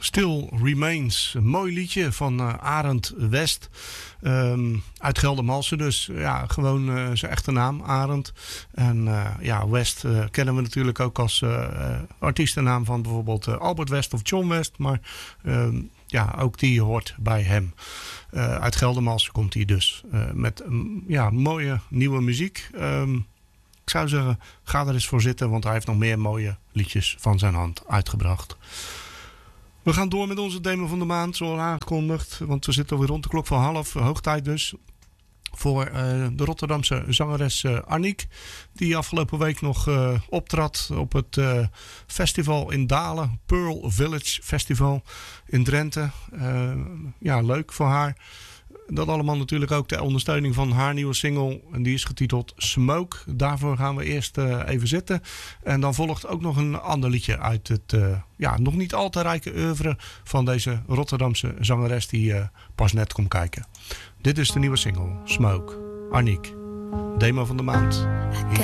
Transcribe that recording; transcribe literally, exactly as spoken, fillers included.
Still Remains. Een mooi liedje van uh, Arend West. Um, uit Geldermalsen dus. Ja, gewoon uh, zijn echte naam, Arend. En uh, ja, West uh, kennen we natuurlijk ook als uh, uh, artiestennaam van bijvoorbeeld uh, Albert West of John West. Maar uh, ja, ook die hoort bij hem. Uh, uit Geldermalsen komt hij dus. Uh, met um, ja, mooie nieuwe muziek. Um, ik zou zeggen, ga er eens voor zitten. Want hij heeft nog meer mooie liedjes van zijn hand uitgebracht. We gaan door met onze demo van de maand, zoals aangekondigd. Want we zitten alweer rond de klok van half, hoogtijd dus. Voor uh, de Rotterdamse zangeres uh, Aniek. Die afgelopen week nog uh, optrad op het uh, festival in Dalen. Pearl Village Festival in Drenthe. Uh, ja, leuk voor haar. Dat allemaal natuurlijk ook ter ondersteuning van haar nieuwe single. En die is getiteld Smoke. Daarvoor gaan we eerst uh, even zitten. En dan volgt ook nog een ander liedje uit het uh, ja, nog niet al te rijke oeuvre van deze Rotterdamse zangeres die uh, pas net komt kijken. Dit is de nieuwe single Smoke. Aniek. Demo van de maand.